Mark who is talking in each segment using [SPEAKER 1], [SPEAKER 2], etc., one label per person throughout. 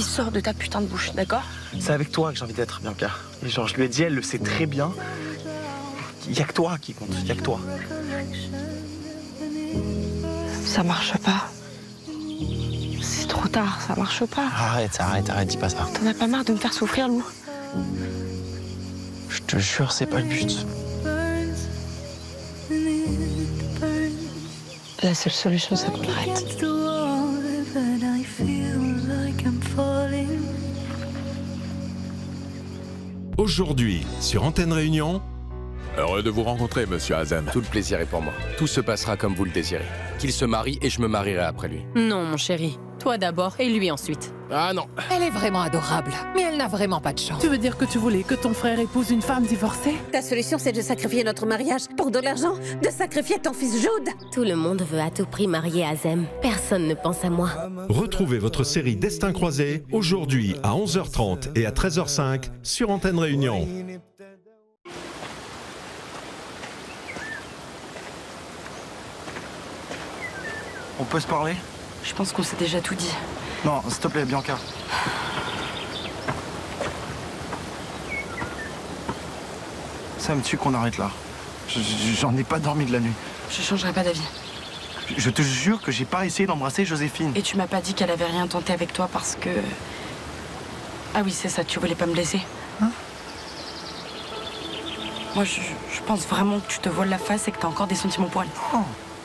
[SPEAKER 1] sort de ta putain de bouche, d'accord?
[SPEAKER 2] C'est avec toi que j'ai envie d'être, Bianca. Et genre, je lui ai dit, elle le sait très bien. Il y a que toi qui compte, il y a que toi.
[SPEAKER 1] Ça marche pas. C'est trop tard, ça marche pas.
[SPEAKER 2] Arrête, dis pas ça.
[SPEAKER 1] T'en as pas marre de me faire souffrir, Lou?
[SPEAKER 2] Je te jure, c'est pas le but.
[SPEAKER 1] La seule solution, c'est qu'on arrête.
[SPEAKER 3] Aujourd'hui, sur Antenne Réunion.
[SPEAKER 4] Heureux de vous rencontrer, monsieur Azem.
[SPEAKER 5] Tout le plaisir est pour moi. Tout se passera comme vous le désirez. Qu'il se marie et je me marierai après lui.
[SPEAKER 6] Non, mon chéri. Toi d'abord et lui ensuite.
[SPEAKER 5] Ah non.
[SPEAKER 7] Elle est vraiment adorable, mais elle n'a vraiment pas de chance.
[SPEAKER 8] Tu veux dire que tu voulais que ton frère épouse une femme divorcée?
[SPEAKER 9] Ta solution, c'est de sacrifier notre mariage pour de l'argent? De sacrifier ton fils Jude?
[SPEAKER 10] Tout le monde veut à tout prix marier Azem. Personne ne pense à moi.
[SPEAKER 3] Retrouvez votre série Destin croisé aujourd'hui à 11h30 et à 13h05 sur Antenne Réunion.
[SPEAKER 2] On peut se parler?
[SPEAKER 1] Je pense qu'on s'est déjà tout dit.
[SPEAKER 2] Non, s'il te plaît, Bianca. Ça me tue qu'on arrête là. J'en ai pas dormi de la nuit.
[SPEAKER 1] Je changerai pas d'avis.
[SPEAKER 2] Je te jure que j'ai pas essayé d'embrasser Joséphine.
[SPEAKER 1] Et tu m'as pas dit qu'elle avait rien tenté avec toi parce que... Ah oui, c'est ça, tu voulais pas me laisser.
[SPEAKER 2] Hein?
[SPEAKER 1] Moi, je pense vraiment que tu te voiles la face et que t'as encore des sentiments pour elle.
[SPEAKER 2] Oh.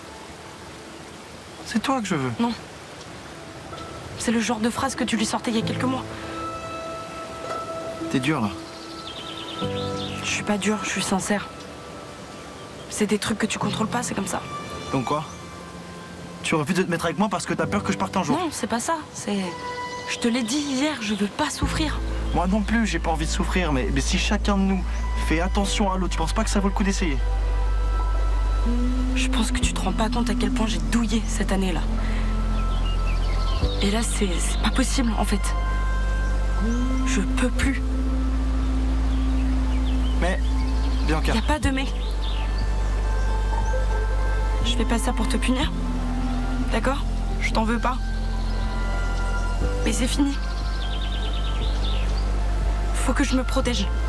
[SPEAKER 2] C'est toi que je veux.
[SPEAKER 1] Non. C'est le genre de phrase que tu lui sortais il y a quelques mois.
[SPEAKER 2] T'es dur, là.
[SPEAKER 1] Je suis pas dure, je suis sincère. C'est des trucs que tu contrôles pas, c'est comme ça.
[SPEAKER 2] Donc quoi? Tu refuses de te mettre avec moi parce que t'as peur que je parte un jour?
[SPEAKER 1] Non, c'est pas ça. C'est... Je te l'ai dit hier, je veux pas souffrir.
[SPEAKER 2] Moi non plus, j'ai pas envie de souffrir, mais si chacun de nous fait attention à l'autre, tu penses pas que ça vaut le coup d'essayer?
[SPEAKER 1] Je pense que tu te rends pas compte à quel point j'ai douillé cette année-là. Et là, c'est pas possible, en fait. Je peux plus.
[SPEAKER 2] Mais, Bianca...
[SPEAKER 1] Y a pas de mais. Je fais pas ça pour te punir. D'accord? Je t'en veux pas. Mais c'est fini. Faut que je me protège.